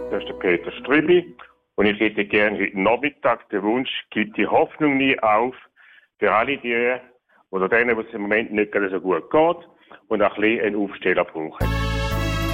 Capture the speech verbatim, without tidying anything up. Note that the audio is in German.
Das ist der Peter Strübi. Und ich hätte gerne heute Nachmittag den Wunsch, gibt die Hoffnung nie auf, für alle die, oder denen, was im Moment nicht gerade so gut geht, und auch ein bisschen einen Aufsteller brauchen.